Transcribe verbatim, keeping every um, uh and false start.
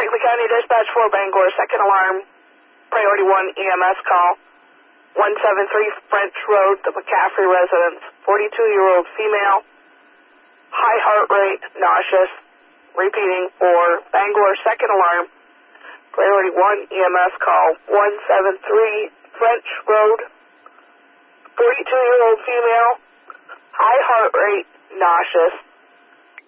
Brinkley County Dispatch for Bangor, second alarm, priority one E M S call, one seven three French Road, the McCaffrey residence, forty-two-year-old female, high heart rate, nauseous, repeating for Bangor, second alarm, priority one E M S call, one seven three French Road, forty-two-year-old female, high heart rate, nauseous,